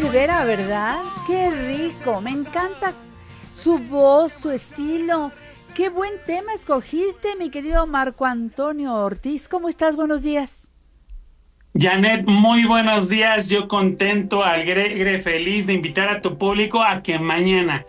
Rivera, ¿verdad? ¡Qué rico! Me encanta su voz, su estilo. ¡Qué buen tema escogiste, mi querido Marco Antonio Ortiz! ¿Cómo estás? Buenos días. Janet, muy buenos días. Yo contento, alegre, feliz de invitar a tu público a que mañana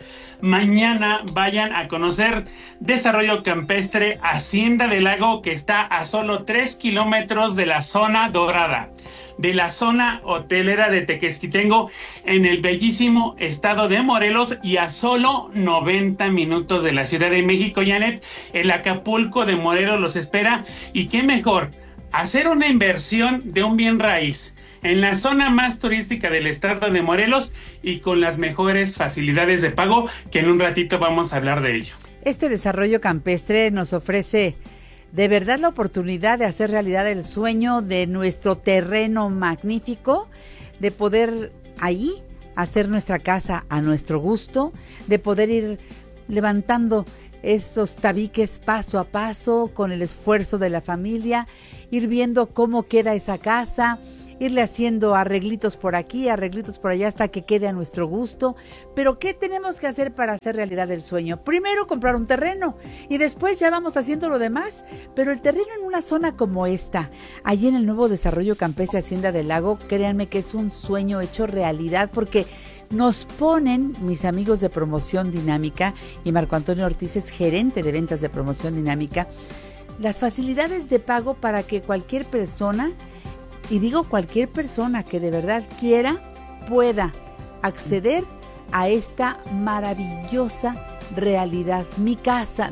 vayan a conocer Desarrollo Campestre Hacienda del Lago, que está a solo 3 kilómetros de la zona dorada, de la zona hotelera de Tequesquitengo, en el bellísimo estado de Morelos, y a solo 90 minutos de la Ciudad de México. Janet, el Acapulco de Morelos los espera, y qué mejor hacer una inversión de un bien raíz en la zona más turística del estado de Morelos y con las mejores facilidades de pago, que en un ratito vamos a hablar de ello. Este desarrollo campestre nos ofrece de verdad la oportunidad de hacer realidad el sueño de nuestro terreno magnífico, de poder ahí hacer nuestra casa a nuestro gusto, de poder ir levantando estos tabiques paso a paso con el esfuerzo de la familia, ir viendo cómo queda esa casa, irle haciendo arreglitos por aquí, arreglitos por allá hasta que quede a nuestro gusto. Pero ¿qué tenemos que hacer para hacer realidad el sueño? Primero comprar un terreno y después ya vamos haciendo lo demás. Pero el terreno en una zona como esta, allí en el nuevo Desarrollo Campestre Hacienda del Lago, créanme que es un sueño hecho realidad, porque nos ponen mis amigos de Promoción Dinámica, y Marco Antonio Ortiz es gerente de ventas de Promoción Dinámica, las facilidades de pago para que cualquier persona, y digo cualquier persona que de verdad quiera, pueda acceder a esta maravillosa realidad. Mi casa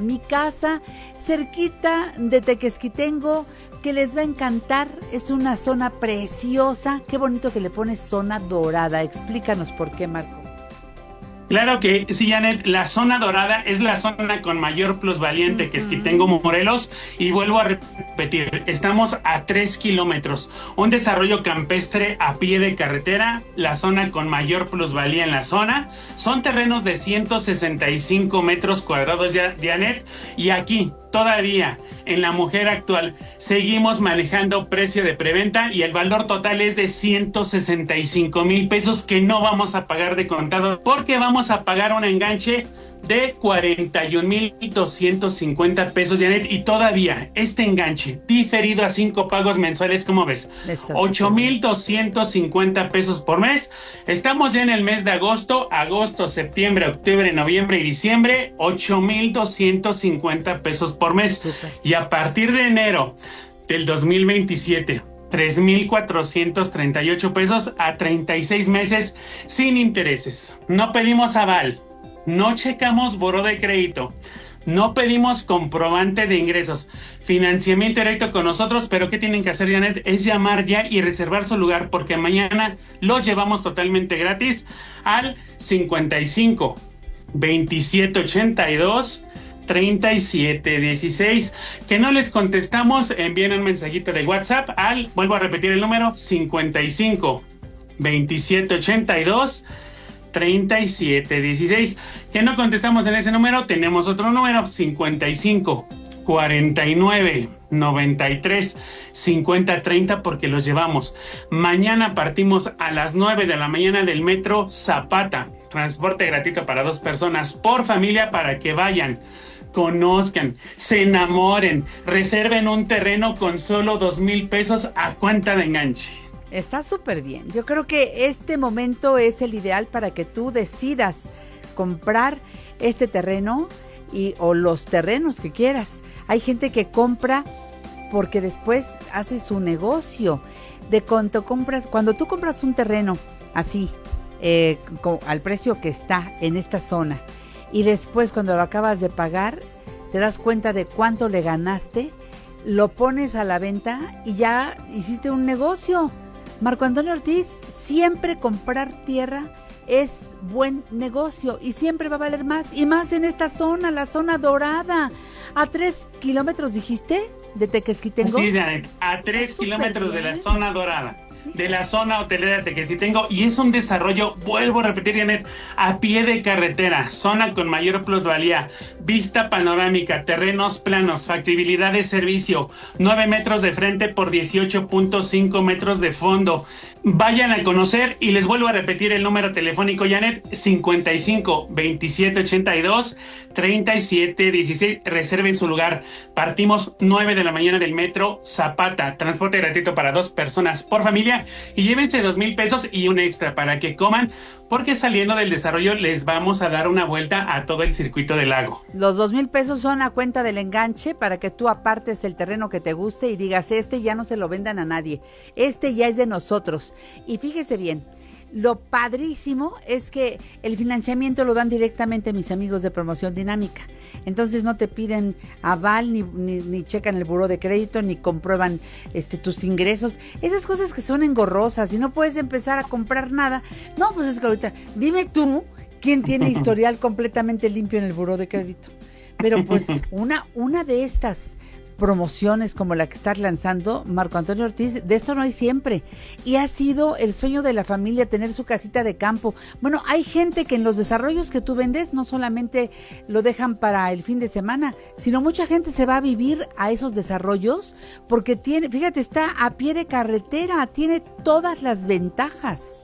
cerquita de Tequesquitengo, que les va a encantar. Es una zona preciosa. Qué bonito que le pones zona dorada. Explícanos por qué, Marco. Claro que sí, Janet, la zona dorada es la zona con mayor plusvalía en Tequesquitengo, Morelos, y vuelvo a repetir, estamos a 3 kilómetros, un desarrollo campestre a pie de carretera, la zona con mayor plusvalía en la zona, son terrenos de 165 metros cuadrados, Janet, y aquí todavía en La Mujer actual seguimos manejando precio de preventa y el valor total es de 165,000 pesos que no vamos a pagar de contado, porque vamos a pagar un enganche de 41,250 pesos, Janet, y todavía este enganche diferido a 5 pagos mensuales, ¿cómo ves? 8,250 pesos por mes. Estamos ya en el mes de agosto, septiembre, octubre, noviembre y diciembre, 8,250 pesos por mes. Super. Y a partir de enero del 2027, 3,438 pesos a 36 meses sin intereses. No pedimos aval, no checamos buró de crédito, no pedimos comprobante de ingresos, financiamiento directo con nosotros. Pero ¿qué tienen que hacer, Janet? Es llamar ya y reservar su lugar, porque mañana los llevamos totalmente gratis al 55 27 82 37 16. Que no les contestamos, envíen un mensajito de WhatsApp al, vuelvo a repetir el número, 55 27 82 37 16. Que no contestamos en ese número, tenemos otro número, 55 49 93 50 30, porque los llevamos. Mañana partimos a las 9 de la mañana del metro Zapata, transporte gratuito para 2 personas por familia, para que vayan, conozcan, se enamoren, reserven un terreno con solo 2,000 pesos a cuenta de enganche. Está súper bien. Yo creo que este momento es el ideal para que tú decidas comprar este terreno o los terrenos que quieras. Hay gente que compra porque después hace su negocio. Cuando tú compras un terreno así, al precio que está en esta zona, y después cuando lo acabas de pagar, te das cuenta de cuánto le ganaste, lo pones a la venta y ya hiciste un negocio. Marco Antonio Ortiz, siempre comprar tierra es buen negocio y siempre va a valer más, y más en esta zona, la zona dorada, a 3 kilómetros, dijiste, de Tequesquitengo. Sí, Janet, a 3 kilómetros de la zona dorada. de la zona hotelera de Tequesitengo, y es un desarrollo, vuelvo a repetir, Janet, a pie de carretera, zona con mayor plusvalía, vista panorámica, terrenos planos, factibilidad de servicio, 9 metros de frente por 18.5 metros de fondo. Vayan a conocer, y les vuelvo a repetir el número telefónico, Janet, 55 27 82 37 16. Reserven su lugar. Partimos 9 de la mañana del metro Zapata, transporte gratuito para 2 personas por familia, y llévense 2,000 pesos y un extra para que coman, porque saliendo del desarrollo les vamos a dar una vuelta a todo el circuito del lago. Los 2,000 pesos son a cuenta del enganche para que tú apartes el terreno que te guste y digas, este ya no se lo vendan a nadie, este ya es de nosotros. Y fíjese bien, lo padrísimo es que el financiamiento lo dan directamente mis amigos de Promoción Dinámica. Entonces no te piden aval, ni checan el buró de crédito, ni comprueban tus ingresos. Esas cosas que son engorrosas y no puedes empezar a comprar nada. No, pues es que ahorita, dime tú, ¿quién tiene historial completamente limpio en el buró de crédito? Pero pues una de estas promociones como la que estás lanzando, Marco Antonio Ortiz, de esto no hay siempre, y ha sido el sueño de la familia tener su casita de campo. Bueno, hay gente que en los desarrollos que tú vendes no solamente lo dejan para el fin de semana, sino mucha gente se va a vivir a esos desarrollos porque tiene, fíjate, está a pie de carretera, tiene todas las ventajas.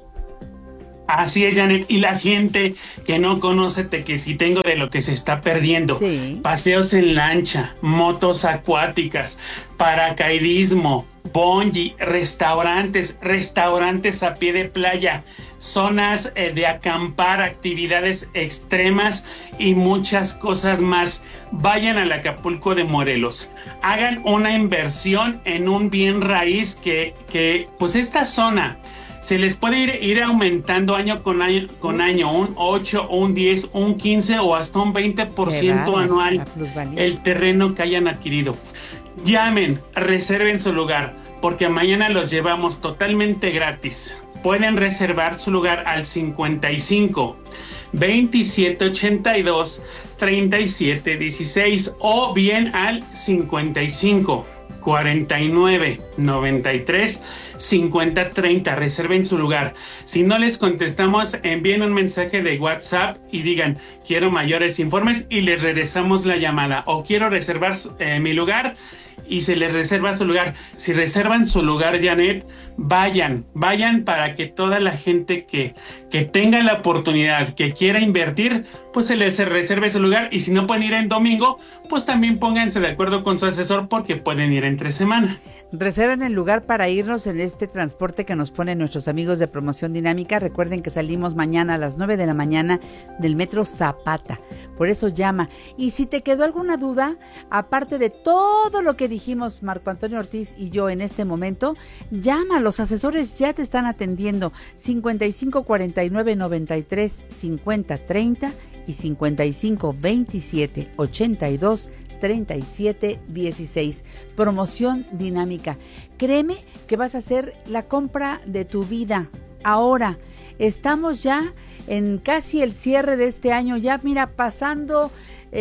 Así es, Janet, y la gente que no conoce Tequesitengo de lo que se está perdiendo. Sí. Paseos en lancha, motos acuáticas, paracaidismo, bungee, restaurantes a pie de playa, zonas de acampar, actividades extremas y muchas cosas más. Vayan al Acapulco de Morelos, hagan una inversión en un bien raíz que pues esta zona se les puede ir aumentando año con año, un 8, un 10, un 15 o hasta un 20% anual el terreno que hayan adquirido. Llamen, reserven su lugar, porque mañana los llevamos totalmente gratis. Pueden reservar su lugar al 55 27 82 37 16 o bien al 55 49 93 50 30. Reserven su lugar. Si no les contestamos, envíen un mensaje de WhatsApp y digan, quiero mayores informes, y les regresamos la llamada, o quiero reservar mi lugar, y se les reserva su lugar. Si reservan su lugar, Janet, vayan para que toda la gente que tenga la oportunidad, que quiera invertir, pues se les reserve su lugar. Y si no pueden ir en domingo, pues también pónganse de acuerdo con su asesor, porque pueden ir entre semana. Reserven el lugar para irnos en este transporte que nos ponen nuestros amigos de Promoción Dinámica. Recuerden que salimos mañana a las 9 de la mañana del metro Zapata. Por eso llama. Y si te quedó alguna duda, aparte de todo lo que dijimos Marco Antonio Ortiz y yo en este momento, llama. Los asesores ya te están atendiendo. 55 49 93 50 30 y 55 27 82 37 16. Promoción Dinámica. Créeme que vas a hacer la compra de tu vida. Ahora estamos ya en casi el cierre de este año, ya mira, pasando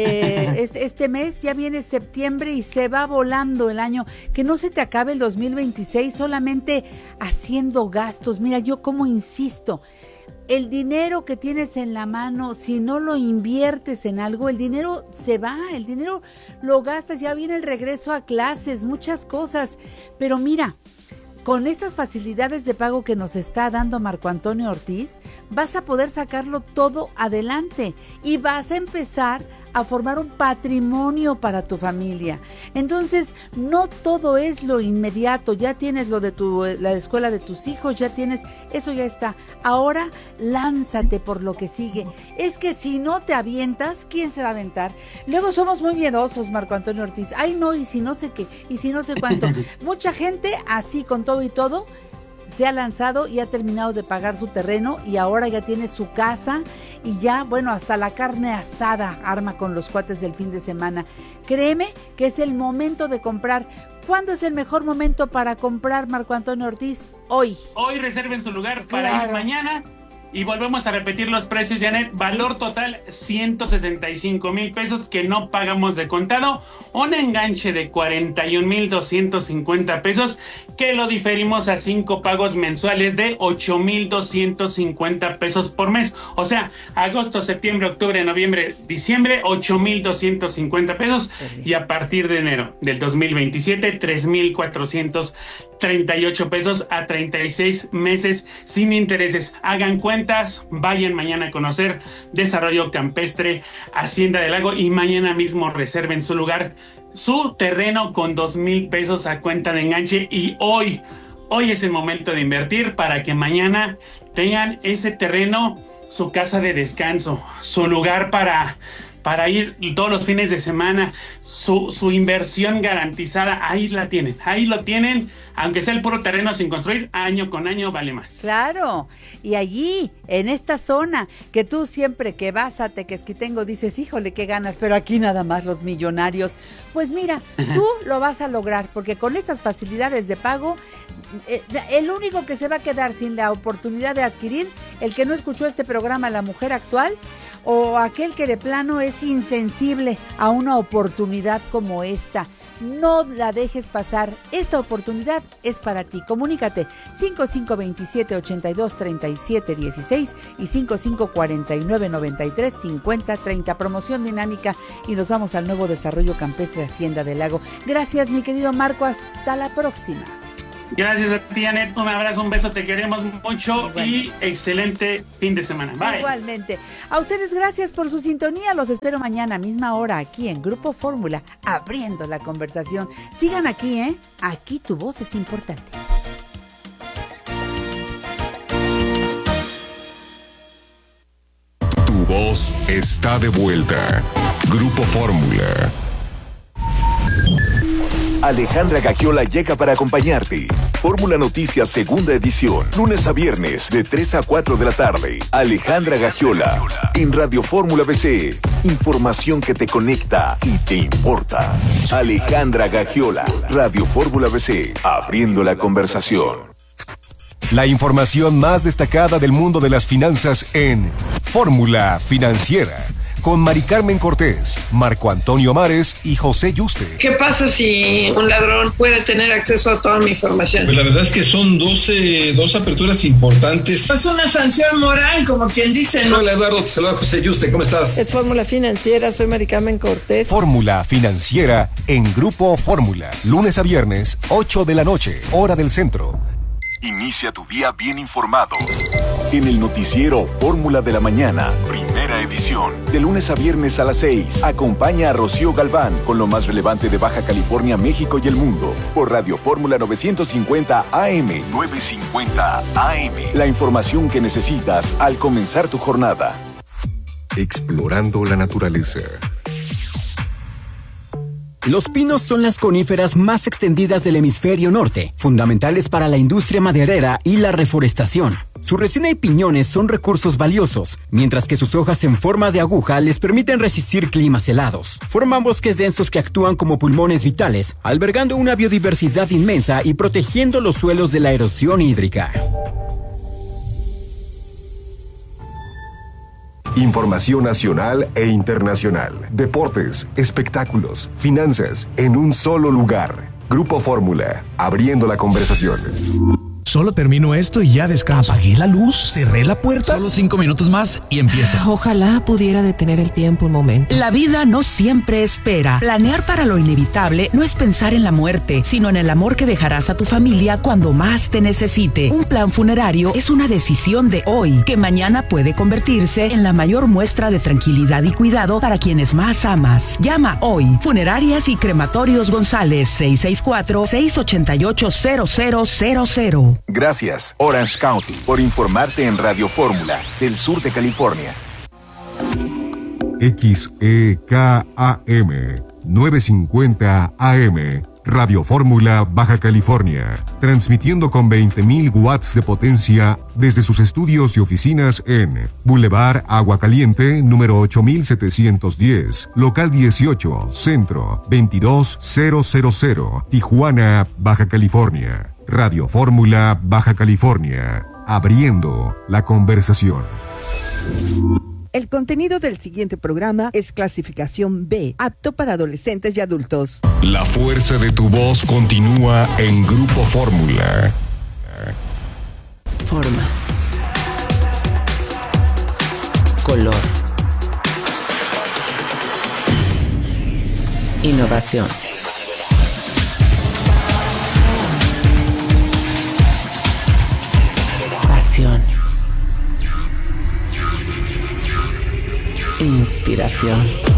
este mes, ya viene septiembre y se va volando el año. Que no se te acabe el 2026 solamente haciendo gastos. Mira, yo como insisto, el dinero que tienes en la mano, si no lo inviertes en algo, el dinero se va, el dinero lo gastas, ya viene el regreso a clases, muchas cosas. Pero mira, con estas facilidades de pago que nos está dando Marco Antonio Ortiz, vas a poder sacarlo todo adelante y vas a empezar a formar un patrimonio para tu familia. Entonces, no todo es lo inmediato. Ya tienes lo de la escuela de tus hijos, ya tienes, eso ya está. Ahora, lánzate por lo que sigue. Es que si no te avientas, ¿quién se va a aventar? Luego somos muy miedosos, Marco Antonio Ortiz. Ay, no, y si no sé qué, y si no sé cuánto. Mucha gente, así con todo y todo, se ha lanzado y ha terminado de pagar su terreno y ahora ya tiene su casa y ya, bueno, hasta la carne asada arma con los cuates del fin de semana. Créeme que es el momento de comprar. ¿Cuándo es el mejor momento para comprar, Marco Antonio Ortiz? Hoy. Hoy reserven su lugar para ir mañana Y volvemos a repetir los precios, Janet. Valor total, 165,000 pesos que no pagamos de contado. Un enganche de 41,250 pesos que lo diferimos a 5 pagos mensuales de 8,250 pesos por mes. O sea, agosto, septiembre, octubre, noviembre, diciembre, 8,250 pesos. Y a partir de enero del 2027, 3,438 pesos a 36 meses sin intereses. Hagan cuentas, vayan mañana a conocer Desarrollo Campestre Hacienda del Lago y mañana mismo reserven su lugar, su terreno con 2,000 pesos a cuenta de enganche. Y hoy es el momento de invertir para que mañana tengan ese terreno, su casa de descanso, su lugar para ir todos los fines de semana, su inversión garantizada. Ahí lo tienen, aunque sea el puro terreno sin construir, año con año vale más. Claro, y allí, en esta zona, que tú siempre que vas a Tequesquitengo dices, híjole, qué ganas, pero aquí nada más los millonarios. Pues mira, tú lo vas a lograr, porque con estas facilidades de pago, el único que se va a quedar sin la oportunidad de adquirir, el que no escuchó este programa, La Mujer Actual, o aquel que de plano es insensible a una oportunidad como esta. No la dejes pasar. Esta oportunidad es para ti. Comunícate 5527-823716 y 5549-935030. Promoción dinámica y nos vamos al nuevo Desarrollo Campestre Hacienda del Lago. Gracias, mi querido Marco. Hasta la próxima. Gracias a ti, Janet. Un abrazo, un beso, te queremos mucho y excelente fin de semana. Bye. Igualmente. A ustedes gracias por su sintonía. Los espero mañana, misma hora, aquí en Grupo Fórmula, abriendo la conversación. Sigan aquí, ¿eh? Aquí tu voz es importante. Tu voz está de vuelta. Grupo Fórmula. Alejandra Gagiola llega para acompañarte. Fórmula Noticias, segunda edición, lunes a viernes de 3 a 4 de la tarde. Alejandra Gagiola, en Radio Fórmula BC. Información que te conecta y te importa. Alejandra Gagiola, Radio Fórmula BC, abriendo la conversación. La información más destacada del mundo de las finanzas en Fórmula Financiera. Con Mari Carmen Cortés, Marco Antonio Mares y José Yuste. ¿Qué pasa si un ladrón puede tener acceso a toda mi información? Pues la verdad es que son dos aperturas importantes. Es una sanción moral, como quien dice, ¿no? Hola Eduardo, te saluda José Yuste, ¿cómo estás? Es Fórmula Financiera, soy Mari Carmen Cortés. Fórmula Financiera en Grupo Fórmula, lunes a viernes, 8 de la noche, hora del centro. Inicia tu día bien informado. En el noticiero Fórmula de la Mañana, primera edición. De lunes a viernes a las 6. Acompaña a Rocío Galván con lo más relevante de Baja California, México y el mundo. Por Radio Fórmula 950 AM. 950 AM. La información que necesitas al comenzar tu jornada. Explorando la naturaleza. Los pinos son las coníferas más extendidas del hemisferio norte, fundamentales para la industria maderera y la reforestación. Su resina y piñones son recursos valiosos, mientras que sus hojas en forma de aguja les permiten resistir climas helados. Forman bosques densos que actúan como pulmones vitales, albergando una biodiversidad inmensa y protegiendo los suelos de la erosión hídrica. Información nacional e internacional. Deportes, espectáculos, finanzas, en un solo lugar. Grupo Fórmula, abriendo la conversación. Solo termino esto y ya descanso. Apagué la luz, cerré la puerta. Solo 5 minutos más y empiezo. Ojalá pudiera detener el tiempo un momento. La vida no siempre espera. Planear para lo inevitable no es pensar en la muerte, sino en el amor que dejarás a tu familia cuando más te necesite. Un plan funerario es una decisión de hoy, que mañana puede convertirse en la mayor muestra de tranquilidad y cuidado para quienes más amas. Llama hoy. Funerarias y Crematorios González, 664-688-0000. Gracias, Orange County, por informarte en Radio Fórmula del sur de California. XEKAM 950 AM, Radio Fórmula Baja California, transmitiendo con 20.000 watts de potencia desde sus estudios y oficinas en Boulevard Agua Caliente, número 8710, local 18, centro 22000, Tijuana, Baja California. Radio Fórmula Baja California, abriendo la conversación. El contenido del siguiente programa es clasificación B, apto para adolescentes y adultos. La fuerza de tu voz continúa en Grupo Fórmula. Formas. Color. Innovación. Pasión. Inspiración.